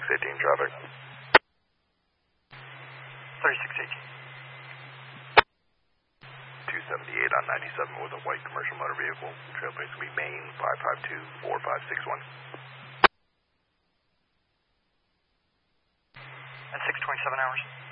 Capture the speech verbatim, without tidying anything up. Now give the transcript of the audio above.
eighteen traffic. thirty-six eighteen. two seventy-eight on ninety-seven with a white commercial motor vehicle. Trailbase will be Maine five five two four five six one. At six twenty-seven hours.